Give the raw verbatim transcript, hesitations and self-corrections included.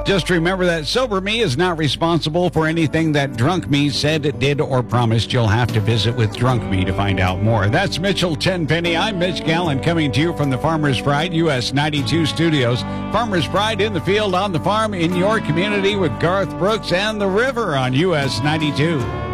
Just remember that sober me is not responsible for anything that drunk me said, did, or promised. You'll have to visit with drunk me to find out more. That's Mitchell Tenpenny. I'm Mitch Gallen coming to you from the Farmer's Pride U S ninety-two studios. Farmer's Pride in the field, on the farm, in your community with Garth Brooks and the river on U S ninety-two.